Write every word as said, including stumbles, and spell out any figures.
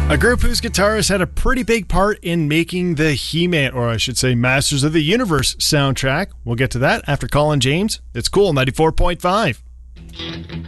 A group whose guitarist had a pretty big part in making the He-Man, or I should say Masters of the Universe soundtrack. We'll get to that after Colin James. It's Cool ninety-four point five.